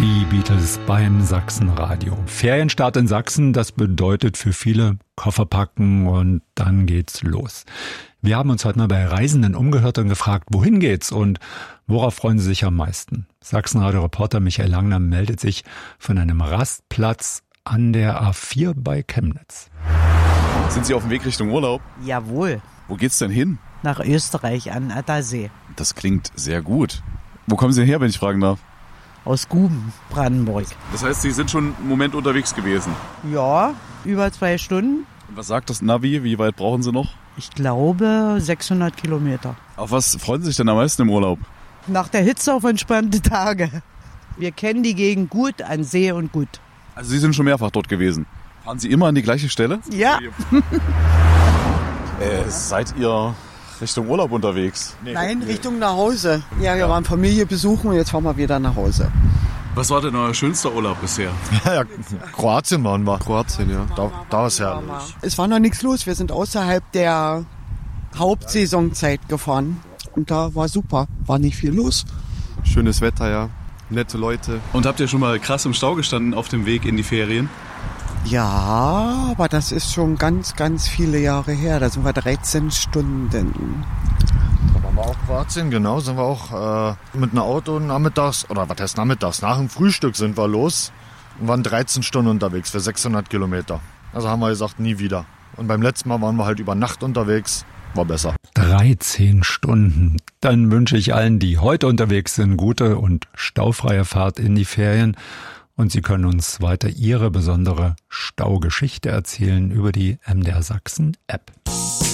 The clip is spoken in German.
Die Beatles beim Sachsenradio. Ferienstart in Sachsen, das bedeutet für viele Koffer packen und dann geht's los. Wir haben uns heute mal bei Reisenden umgehört und gefragt, wohin geht's und worauf freuen sie sich am meisten? Sachsenradio-Reporter Michael Langner meldet sich von einem Rastplatz an der A4 bei Chemnitz. Sind Sie auf dem Weg Richtung Urlaub? Jawohl, Wo geht's denn hin? nach Österreich an Attersee. Das klingt sehr gut. Wo kommen Sie denn her, wenn ich fragen darf? Aus Guben, Brandenburg. Das heißt, Sie sind schon einen Moment unterwegs gewesen. Ja, über 2 Stunden. Und was sagt das Navi? Wie weit brauchen Sie noch? Ich glaube 600 Kilometer. Auf was freuen Sie sich denn am meisten im Urlaub? Nach der Hitze auf entspannte Tage. Wir kennen die Gegend gut, an See und gut. Also Sie sind schon mehrfach dort gewesen. Fahren Sie immer an die gleiche Stelle? Ja. Seid ihr Richtung Urlaub unterwegs? Nein, Richtung nach Hause. Ja, wir waren Familie besuchen und jetzt fahren wir wieder nach Hause. Was war denn euer schönster Urlaub bisher? Ja, Kroatien waren wir. Kroatien, ja. Da ist herrlich. Es war noch nichts los. Wir sind außerhalb der Hauptsaisonzeit gefahren. Und da war super. War nicht viel los. Schönes Wetter, ja. Nette Leute. Und habt ihr schon mal krass im Stau gestanden auf dem Weg in die Ferien? Ja, aber das ist schon ganz, ganz viele Jahre her. Da sind wir 13 Stunden. Da waren wir auch Kroatien, genau. Sind wir auch mit einem Auto nachmittags, oder was heißt nachmittags? Nach dem Frühstück sind wir los und waren 13 Stunden unterwegs für 600 Kilometer. Also haben wir gesagt, nie wieder. Und beim letzten Mal waren wir halt über Nacht unterwegs. War besser. 13 Stunden. Dann wünsche ich allen, die heute unterwegs sind, gute und staufreie Fahrt in die Ferien. Und Sie können uns weiter Ihre besondere Staugeschichte erzählen über die MDR Sachsen App.